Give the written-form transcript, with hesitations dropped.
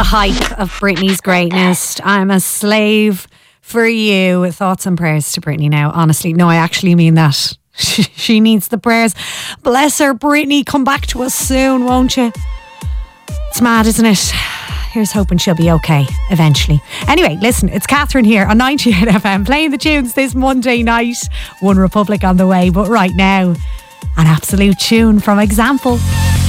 Hype of Britney's greatness. I'm a slave for you. Thoughts and prayers to Britney now. Honestly, no, I actually mean that. She needs the prayers. Bless her, Britney. Come back to us soon, won't you? It's mad, isn't it? Here's hoping she'll be okay eventually. Anyway, listen, it's Catherine here on 98 FM playing the tunes this Monday night. One Republic on the way, but right now, an absolute tune from Example.